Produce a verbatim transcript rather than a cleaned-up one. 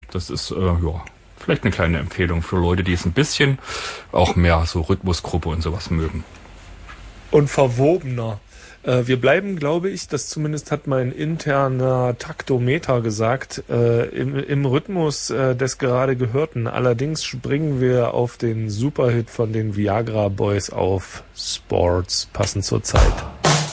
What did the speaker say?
das ist, äh, ja, vielleicht eine kleine Empfehlung für Leute, die es ein bisschen auch mehr so Rhythmusgruppe und sowas mögen. Und verwobener. Äh, wir bleiben, glaube ich, das zumindest hat mein interner Taktometer gesagt, äh, im, im Rhythmus äh, des gerade Gehörten. Allerdings springen wir auf den Superhit von den Viagra Boys auf Sports, passend zur Zeit.